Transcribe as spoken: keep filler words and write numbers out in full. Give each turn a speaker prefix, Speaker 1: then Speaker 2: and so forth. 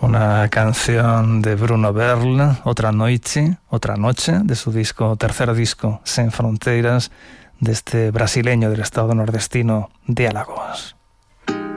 Speaker 1: Una canción de Bruno Berl, Otra Noche, Otra Noche, de su disco, tercer disco, Sen Fronteiras, de este brasileño del estado nordestino de Alagoas.